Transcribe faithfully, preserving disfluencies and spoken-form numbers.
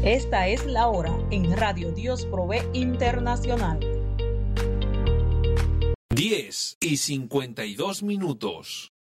Esta es la hora en Radio Dios Provee Internacional. diez y cincuenta y dos minutos.